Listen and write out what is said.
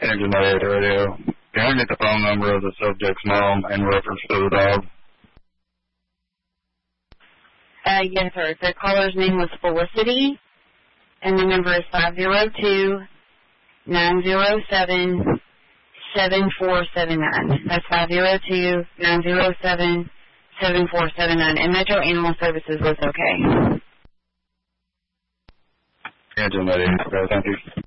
Engine 8 radio. Can I get the phone number of the subject's mom in reference to the dog? Yes, sir. The caller's name was Felicity, and the number is 502-907-7479. That's 502-907-7479. And Metro Animal Services was okay. Engine 8. Okay, thank you.